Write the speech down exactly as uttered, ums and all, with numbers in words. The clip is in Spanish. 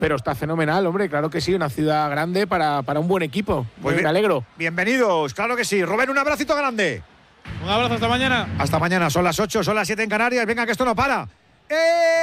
Pero está fenomenal, hombre, claro que sí, una ciudad grande para, para un buen equipo. Pues me bien, alegro. Bienvenidos, claro que sí. Rubén, un abracito grande. Un abrazo, hasta mañana. Hasta mañana, son las ocho, son las siete en Canarias. Venga, que esto no para. ¡Eh!